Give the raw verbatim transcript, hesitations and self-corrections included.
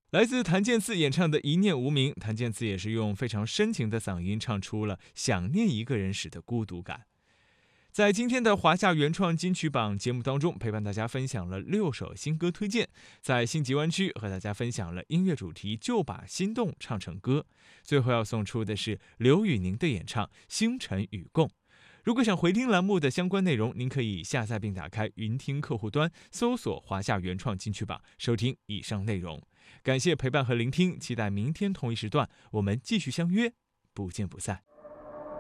来自谭健次演唱的《一念无名》，谭健次也是用非常深情的嗓音唱出了想念一个人时的孤独感。在今天的华夏原创金曲榜节目当中，陪伴大家分享了六首新歌推荐，在星级湾区和大家分享了音乐主题就把心动唱成歌，最后要送出的是刘宇宁的演唱《星辰与共》。如果想回听栏目的相关内容，您可以下载并打开云听客户端，搜索华夏原创金曲榜，收听以上内容。感谢陪伴和聆听，期待明天同一时段我们继续相约，不见不散。